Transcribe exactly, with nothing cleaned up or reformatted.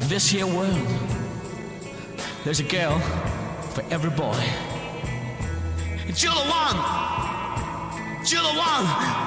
This here world, there's a girl for every boy. You're the one. You're the one.